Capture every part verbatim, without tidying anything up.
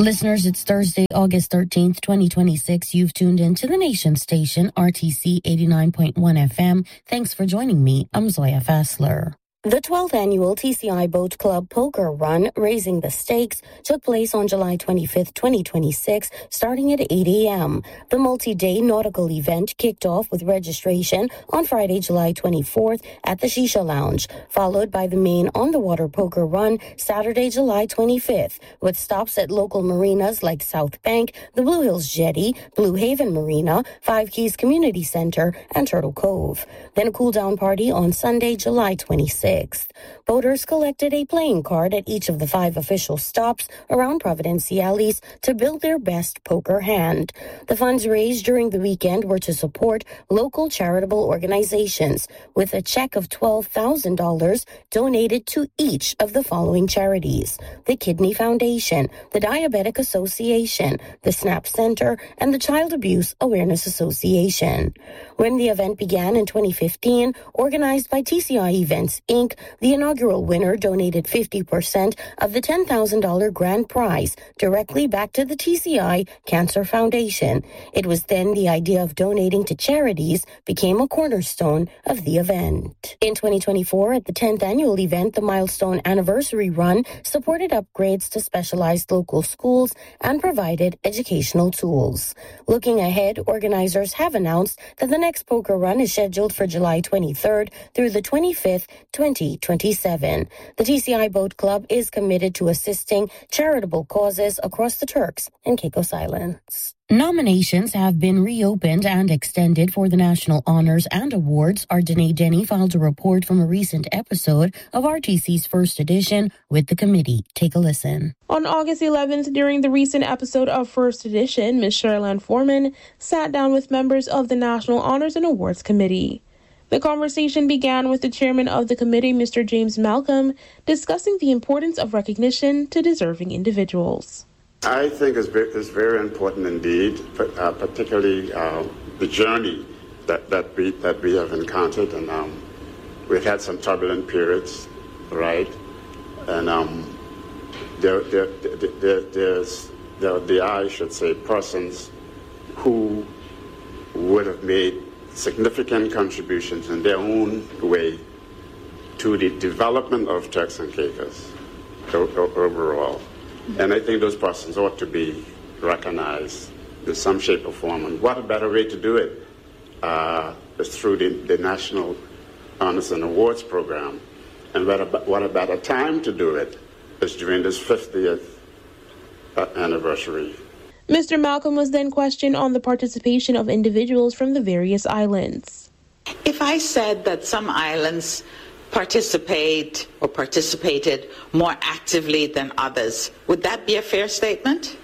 Listeners, it's Thursday, August thirteenth, twenty twenty-six. You've tuned in to the Nation Station, R T C eighty-nine point one F M. Thanks for joining me. I'm Zoya Fassler. The twelfth annual T C I Boat Club Poker Run, Raising the Stakes, took place on July twenty-fifth, twenty twenty-six, starting at eight a.m. The multi-day nautical event kicked off with registration on Friday, July twenty-fourth at the Shisha Lounge, followed by the main on-the-water poker run Saturday, July twenty-fifth, with stops at local marinas like South Bank, the Blue Hills Jetty, Blue Haven Marina, Five Keys Community Center, and Turtle Cove. Then a cool-down party on Sunday, July twenty-sixth. Boaters collected a playing card at each of the five official stops around Providenciales to build their best poker hand. The funds raised during the weekend were to support local charitable organizations, with a check of twelve thousand dollars donated to each of the following charities: the Kidney Foundation, the Diabetic Association, the SNAP Center, and the Child Abuse Awareness Association. When the event began in twenty fifteen, organized by T C I Events, Incorporated, the inaugural winner donated fifty percent of the ten thousand dollars grand prize directly back to the T C I Cancer Foundation. It was then the idea of donating to charities became a cornerstone of the event. In twenty twenty-four, at the tenth annual event, the Milestone Anniversary Run supported upgrades to specialized local schools and provided educational tools. Looking ahead, organizers have announced that the next poker run is scheduled for July twenty-third through the twenty-fifth, twenty twenty-seven. The T C I Boat Club is committed to assisting charitable causes across the Turks and Caicos Islands. Nominations have been reopened and extended for the National Honors and Awards. Our Danae Denny filed a report from a recent episode of R T C's First Edition with the committee. Take a listen. On August eleventh, during the recent episode of First Edition, Miz Sherilyn Foreman sat down with members of the National Honors and Awards Committee. The conversation began with the chairman of the committee, Mister James Malcolm, discussing the importance of recognition to deserving individuals. I think it's very, it's very important indeed, uh, particularly uh, the journey that, that, we, that we have encountered. And um, we've had some turbulent periods, right? And um, there, there, there, there's, there, there are, I should say, persons who would have made significant contributions in their own way to the development of Turks and Caicos overall. And I think those persons ought to be recognized in some shape or form. And what a better way to do it uh, is through the, the National Honors and Awards Program. And what a, what a better time to do it is during this fiftieth uh, anniversary. Mister Malcolm was then questioned on the participation of individuals from the various islands. If I said that some islands participate or participated more actively than others, would that be a fair statement?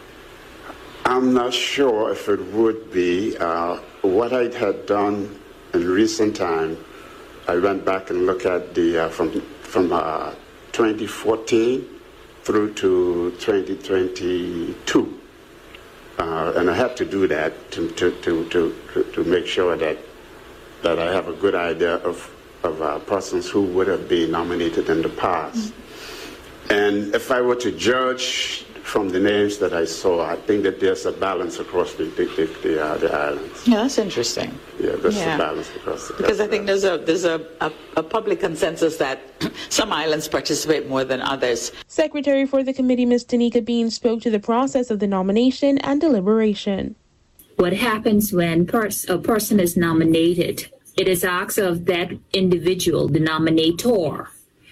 I'm not sure if it would be. Uh, what I had done in recent time, I went back and looked at the uh, from from uh, twenty fourteen through to twenty twenty-two. Uh, and I have to do that to, to, to, to, to make sure that that I have a good idea of, of uh, persons who would have been nominated in the past. Mm-hmm. And if I were to judge from the names that I saw, I think that there's a balance across the the, the, the, uh, the islands. Yeah, that's interesting. Yeah, there's yeah. a balance across the Because I think there's a there's a, a, a public consensus that some islands participate more than others. Secretary for the committee, Miz Tanika Bean, spoke to the process of the nomination and deliberation. What happens when pers- a person is nominated, it is asked of that individual, the nominator,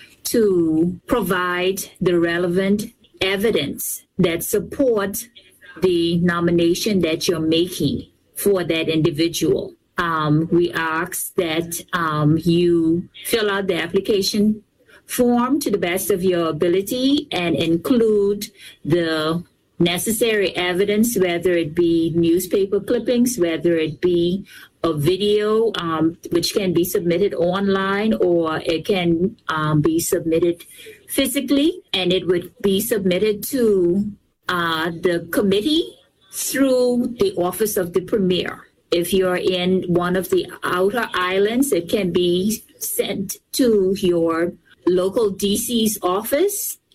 to provide the relevant evidence that supports the nomination that you're making for that individual. Um, we ask that um, you fill out the application form to the best of your ability and include the necessary evidence, whether it be newspaper clippings, whether it be a video, um, which can be submitted online, or it can um, be submitted physically, and it would be submitted to uh, the committee through the Office of the Premier. If you're in one of the outer islands, it can be sent to your local D C's office,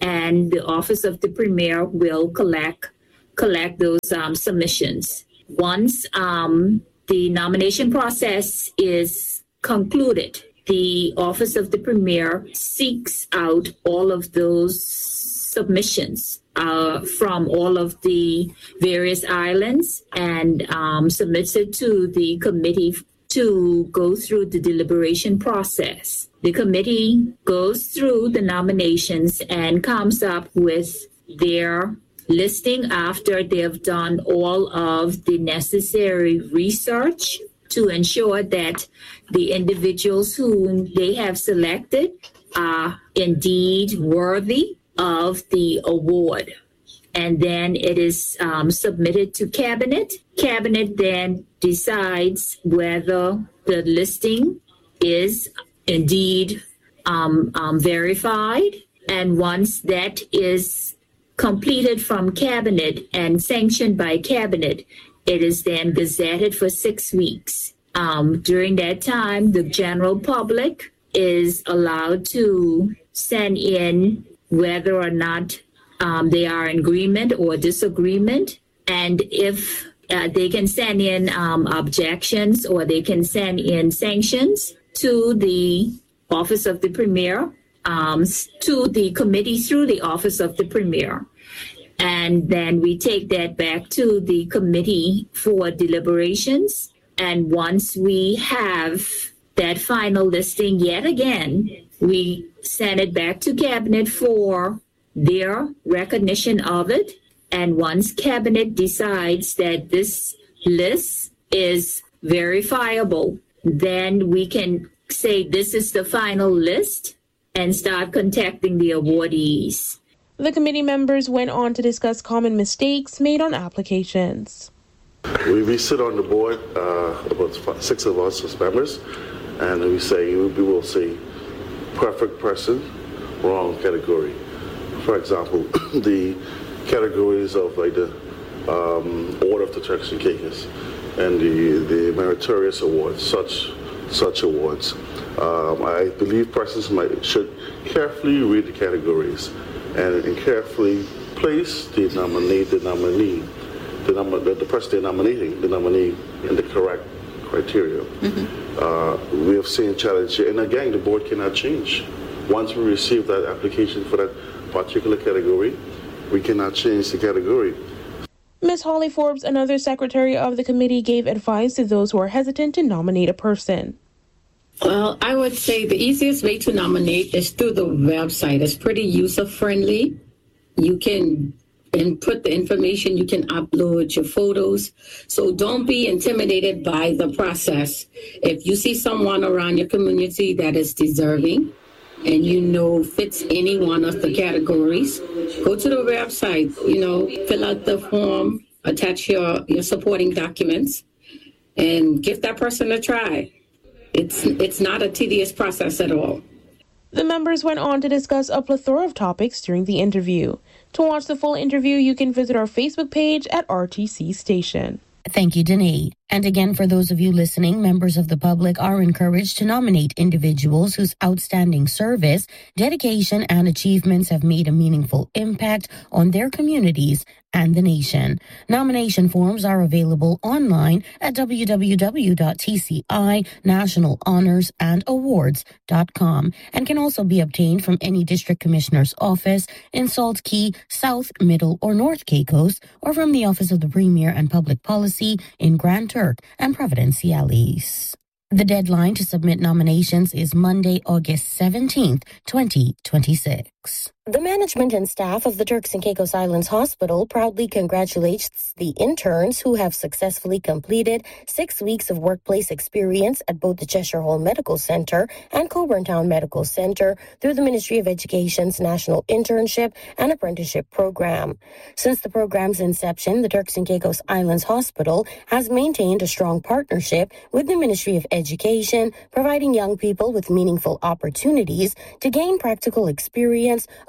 and the Office of the Premier will collect collect those um, submissions. Once um, the nomination process is concluded, the Office of the Premier seeks out all of those submissions uh, from all of the various islands and um, submits it to the committee to go through the deliberation process. The committee goes through the nominations and comes up with their listing after they've done all of the necessary research to ensure that the individuals whom they have selected are indeed worthy of the award. And then it is um, submitted to Cabinet. Cabinet then decides whether the listing is indeed um, um, verified. And once that is completed from Cabinet and sanctioned by Cabinet, it is then gazetted for six weeks. Um, during that time, the general public is allowed to send in whether or not um, they are in agreement or disagreement. And if uh, they can send in um, objections or they can send in sanctions to the Office of the Premier, um, to the committee through the Office of the Premier. And then we take that back to the committee for deliberations. And once we have that final listing yet again, we send it back to Cabinet for their recognition of it. And once Cabinet decides that this list is verifiable, then we can say this is the final list and start contacting the awardees. The committee members went on to discuss common mistakes made on applications. We, we sit on the board, uh, about five, six of us as members, and we say, we will say, perfect person, wrong category. For example, the categories of like the um, Order of the Turks and Caicos and the, the meritorious awards, such such awards. Um, I believe persons might should carefully read the categories and, and carefully place the nominee, the nominee, the, nom- the, the person they're nominating, the nominee in the correct criteria. Mm-hmm. Uh, we have seen challenge here, and again, the board cannot change. Once we receive that application for that particular category, we cannot change the category. Miz Holly Forbes, another secretary of the committee, gave advice to those who are hesitant to nominate a person. Well, I would say the easiest way to nominate is through the website. It's pretty user-friendly. You can input the information, you can upload your photos. So don't be intimidated by the process. If you see someone around your community that is deserving and you know fits any one of the categories, go to the website, you know, fill out the form, attach your, your supporting documents, and give that person a try. It's it's not a tedious process at all. The members went on to discuss a plethora of topics during the interview. To watch the full interview, you can visit our Facebook page at R T C Station. Thank you, Danae. And again, for those of you listening, members of the public are encouraged to nominate individuals whose outstanding service, dedication, and achievements have made a meaningful impact on their communities and the nation. Nomination forms are available online at w w w dot t c i national honors and awards dot com and can also be obtained from any district commissioner's office in Salt Key, South, Middle, or North Caicos, or from the Office of the Premier and Public Policy in Grand Turk and Providenciales. The deadline to submit nominations is Monday, August seventeenth, twenty twenty-six. The management and staff of the Turks and Caicos Islands Hospital proudly congratulates the interns who have successfully completed six weeks of workplace experience at both the Cheshire Hall Medical Center and Coburn Town Medical Center through the Ministry of Education's National Internship and Apprenticeship Program. Since the program's inception, the Turks and Caicos Islands Hospital has maintained a strong partnership with the Ministry of Education, providing young people with meaningful opportunities to gain practical experience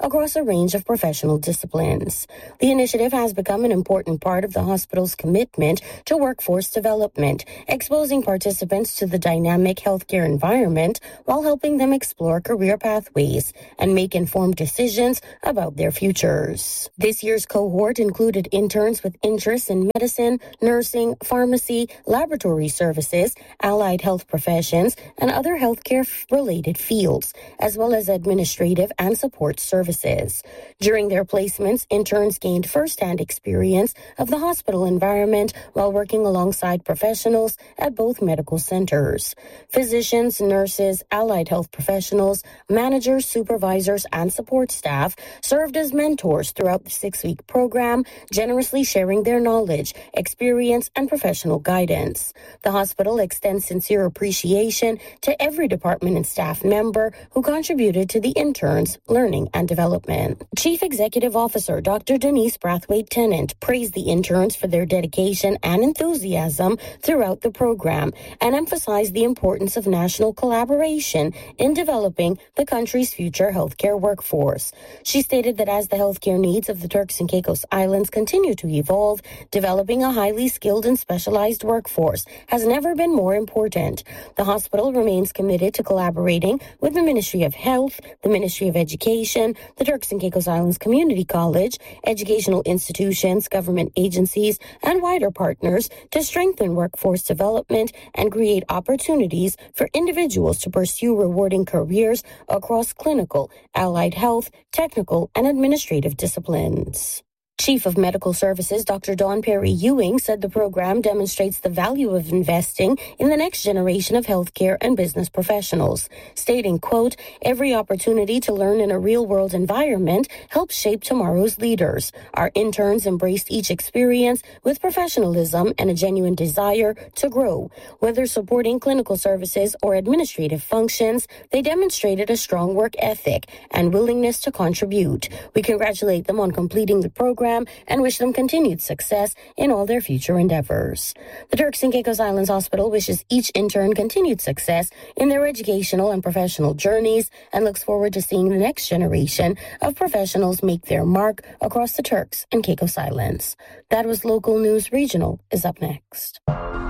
across a range of professional disciplines. The initiative has become an important part of the hospital's commitment to workforce development, exposing participants to the dynamic healthcare environment while helping them explore career pathways and make informed decisions about their futures. This year's cohort included interns with interests in medicine, nursing, pharmacy, laboratory services, allied health professions, and other healthcare-related fields, as well as administrative and support services. During their placements, interns gained first-hand experience of the hospital environment while working alongside professionals at both medical centers. Physicians, nurses, allied health professionals, managers, supervisors, and support staff served as mentors throughout the six-week program, generously sharing their knowledge, experience, and professional guidance. The hospital extends sincere appreciation to every department and staff member who contributed to the interns' learning and development. Chief Executive Officer Doctor Denise Brathwaite-Tennant praised the interns for their dedication and enthusiasm throughout the program and emphasized the importance of national collaboration in developing the country's future healthcare workforce. She stated that as the healthcare needs of the Turks and Caicos Islands continue to evolve, developing a highly skilled and specialized workforce has never been more important. The hospital remains committed to collaborating with the Ministry of Health, the Ministry of Education, the Turks and Caicos Islands Community College, educational institutions, government agencies, and wider partners to strengthen workforce development and create opportunities for individuals to pursue rewarding careers across clinical, allied health, technical, and administrative disciplines. Chief of Medical Services Doctor Dawn Perry Ewing said the program demonstrates the value of investing in the next generation of healthcare and business professionals, stating, quote, "Every opportunity to learn in a real-world environment helps shape tomorrow's leaders. Our interns embraced each experience with professionalism and a genuine desire to grow. Whether supporting clinical services or administrative functions, they demonstrated a strong work ethic and willingness to contribute. We congratulate them on completing the program and wish them continued success in all their future endeavors." The Turks and Caicos Islands Hospital wishes each intern continued success in their educational and professional journeys and looks forward to seeing the next generation of professionals make their mark across the Turks and Caicos Islands. That was Local News Regional is up next.